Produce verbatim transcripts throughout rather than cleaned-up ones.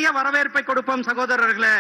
மிகப்பெரிய வரவேற்பை கொடுப்போம் சகோதரர்களே.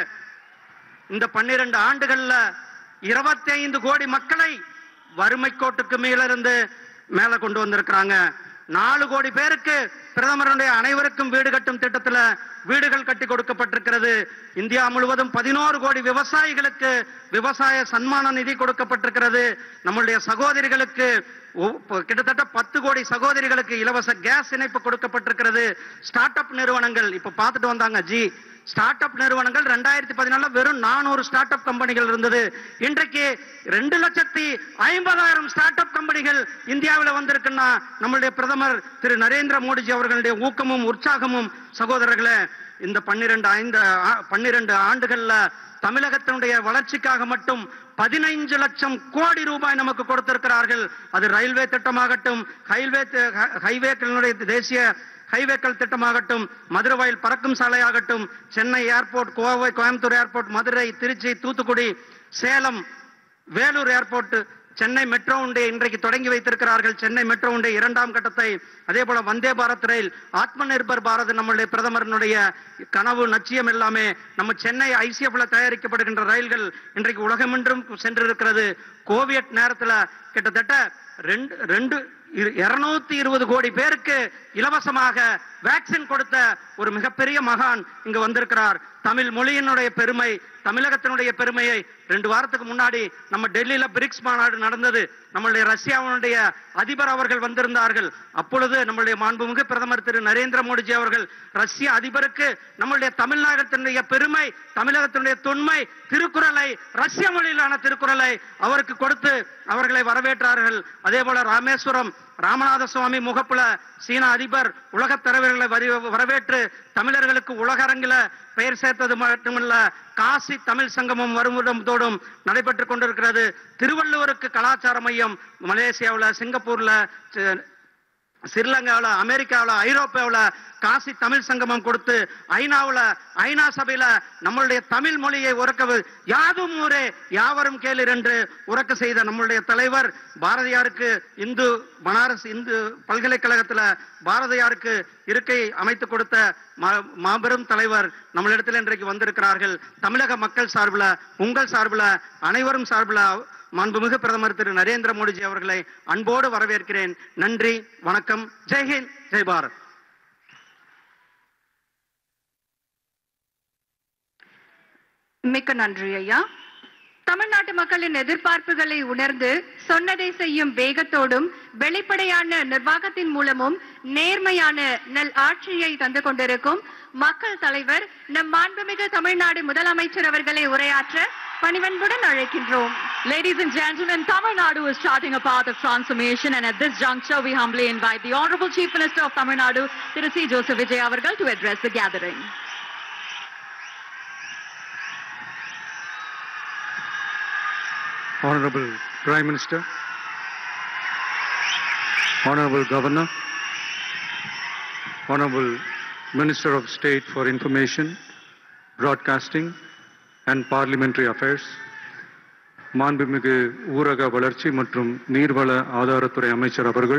இந்த பன்னிரண்டு ஆண்டுகள்ல இருபத்தி ஐந்து கோடி மக்களை வறுமை கோட்டுக்கு மேலிருந்து மேல கொண்டு வந்திருக்கிறாங்க. நாலு கோடி பேருக்கு பிரதமருடைய அனைவருக்கும் வீடு கட்டும் திட்டத்துல வீடுகள் கட்டி கொடுக்கப்பட்டிருக்கிறது. இந்தியா முழுவதும் பதினோரு கோடி விவசாயிகளுக்கு விவசாய சன்மான நிதி கொடுக்கப்பட்டிருக்கிறது. நம்முடைய சகோதரிகளுக்கு கிட்டத்தட்ட பத்து கோடி சகோதரிகளுக்கு இலவச கேஸ் இணைப்பு கொடுக்கப்பட்டிருக்கிறது. ஸ்டார்ட் அப் நிறுவனங்கள் இப்ப பார்த்துட்டு வந்தாங்க ஜி ஸ்டார்ட் அப் நிறுவனங்கள் ரெண்டாயிரத்தி பதினாலுல வெறும் நானூறு ஸ்டார்ட் அப் கம்பெனிகள் இருந்தது. இன்றைக்கு ரெண்டு லட்சத்தி ஐம்பதாயிரம் ஸ்டார்ட் அப் கம்பெனிகள் இந்தியாவில் வந்திருக்குன்னா நம்மளுடைய பிரதமர் திரு நரேந்திர மோடிஜி அவர்களுடைய ஊக்கமும் உற்சாகமும் சகோதரர்களே. இந்த பன்னிரண்டு ஐந்து பன்னிரண்டு ஆண்டுகள்ல தமிழகத்தினுடைய வளர்ச்சிக்காக மட்டும் பதினைந்து லட்சம் கோடி ரூபாய் நமக்கு கொடுத்திருக்கிறார்கள். அது ரயில்வே திட்டமாகட்டும், ஹைவே ஹைவேக்களுடைய தேசிய ஹைவேக்கள் திட்டமாகட்டும், மதுரவாயில் பறக்கும் சாலையாகட்டும், Chennai airport, Kovai Coimbatore airport, Madurai, Trichy, Thoothukudi, Salem, Vellore airport, Chennai metro உண்டை இன்றைக்கு தொடங்கி வைத்திருக்கிறார்கள். சென்னை மெட்ரோ உண்டை இரண்டாம் கட்டத்தை, அதே போல வந்தே பாரத் ரயில், ஆத்ம நிர்பர் பாரத் நம்முடைய பிரதமரனுடைய கனவு லட்சியம் எல்லாமே நம்ம சென்னை ஐசிஎஃப்ல தயாரிக்கப்படுகின்ற ரயில்கள் இன்றைக்கு உலகமென்றும் சென்றிருக்கிறது. கோவிட் நேரத்துல கிட்டத்தட்ட ரெண்டு ரெண்டு இருநூத்தி இருபது கோடி பேருக்கு இலவசமாக வேக்சின் கொடுத்த ஒரு மிகப்பெரிய மகான் இங்கு வந்திருக்கிறார். தமிழ் மொழியினுடைய பெருமை, தமிழகத்தினுடைய பெருமையை ரெண்டு வாரத்துக்கு முன்னாடி நம்ம டெல்லியில பிரிக்ஸ் மாநாடு நடந்தது. நம்மளுடைய ரஷ்யாவுடைய அதிபர் அவர்கள் வந்திருந்தார்கள். அப்பொழுது நம்மளுடைய மாண்புமிகு பிரதமர் திரு நரேந்திர மோடிஜி அவர்கள் ரஷ்ய அதிபருக்கு நம்மளுடைய தமிழ்நாட்டினுடைய பெருமை, தமிழகத்தினுடைய தொன்மை, திருக்குறளை, ரஷ்ய மொழியிலான திருக்குறளை அவருக்கு கொடுத்து அவர்களை வரவேற்றார்கள். அதே போல ராமேஸ்வரம் ராமநாத சுவாமி முகப்புல சீன அதிபர் உலகத் தலைவர்களை வரவேற்று தமிழர்களுக்கு உலக அரங்கில பெயர் சேர்த்தது மட்டுமல்ல, காசி தமிழ் சங்கமம் வருடத்தோடும் நடைபெற்றுக் கொண்டிருக்கிறது. திருவள்ளுவருக்கு கலாச்சார மையம் மலேசியாவில், சிங்கப்பூர்ல, ஸ்ரீலங்காவில், அமெரிக்காவில், ஐரோப்பாவில் காசி தமிழ் சங்கமம் கொடுத்து ஐநாவில் ஐநா சபையில நம்மளுடைய தமிழ் மொழியை உறக்க யாதும் ஊரே யாவரும் கேளீர் என்று உறக்க செய்த நம்மளுடைய தலைவர் பாரதியாருக்கு இந்து பனாரஸ் இந்து பல்கலைக்கழகத்தில் பாரதியாருக்கு இருக்கை அமைத்து கொடுத்த மாபெரும் தலைவர் நம்மளிடத்தில் இன்றைக்கு வந்திருக்கிறார்கள். தமிழக மக்கள் சார்பில், உங்கள் சார்பில், அனைவரும் சார்பில் மாண்புமிகு பிரதமர் திரு நரேந்திர மோடிஜி அவர்களை அன்போடு வரவேற்கிறேன். நன்றி, வணக்கம். ஜெய்ஹிந்த், ஜெய் பாரத். மிக்க நன்றி ஐயா. தமிழ்நாட்டு மக்களின் எதிர்பார்ப்புகளை உணர்ந்து சொன்னதை செய்யும் வேகத்தோடும் வெளிப்படையான நிர்வாகத்தின் மூலமும் நேர்மையான நல் ஆட்சியை தந்து கொண்டிருக்கும் மக்கள் தலைவர் நம் மாண்புமிகு தமிழ்நாடு முதலமைச்சர் அவர்களை உரையாற்ற பணிவன்புடன் அழைக்கின்றோம். Ladies and gentlemen, Tamil Nadu is charting a path of transformation, and at this juncture we humbly invite the Honorable Chief Minister of Tamil Nadu, Thiru C. Joseph Vijay avargal, to address the gathering. Honorable Prime Minister, Honorable Governor, Honorable Minister of State for Information, Broadcasting and Parliamentary Affairs, மாண்புமிகு ஊரக வளர்ச்சி மற்றும் நீர்வள ஆதாரத்துறை அமைச்சர் அவர்கள்,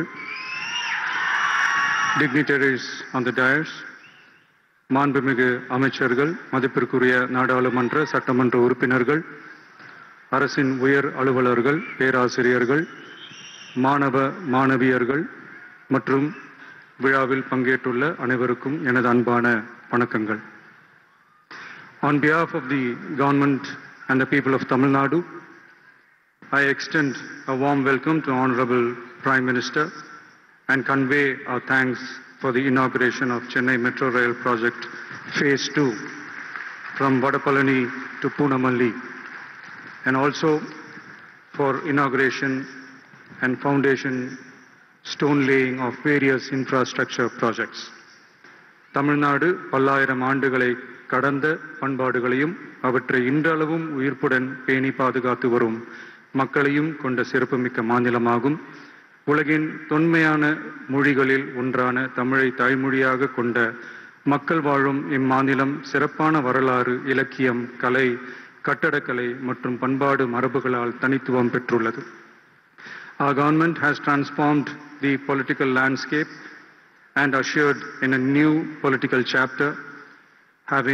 dignitaries on the dais, மாண்புமிகு அமைச்சர்கள், மதிப்பிற்குரிய நாடாளுமன்ற சட்டமன்ற உறுப்பினர்கள், அரசின் உயர் அலுவலர்கள், பேராசிரியர்கள், மாணவ மாணவியர்கள் மற்றும் விழாவில் பங்கேற்றுள்ள அனைவருக்கும் எனது அன்பான வணக்கங்கள். On behalf of the government and the people of Tamil Nadu, I extend a warm welcome to Honorable Prime Minister and convey our thanks for the inauguration of Chennai Metro Rail Project Phase two from Vadapalani to Poonamalli, and also for inauguration and foundation stone laying of various infrastructure projects. Tamil Nadu பல்லாயிரம் ஆண்டுகளை கடந்த பண்பாடுகளையும் அவற்றை இன்றளவும் உயிர்ப்புடன் பேணி பாதுகாத்து வரும் மக்களையும் கொண்ட சிறப்புமிக்க மாநிலமாகும். உலகின் தொன்மையான மொழிகளில் ஒன்றான தமிழை தாய்மொழியாக கொண்ட மக்கள் வாழும் இம்மாநிலம் சிறப்பான வரலாறு, இலக்கியம், கலை, கட்டடக்கலை மற்றும் பண்பாடு மரபுகளால் தனித்துவம் பெற்றுள்ளது. Our government has transformed the political landscape and ushered in a new political chapter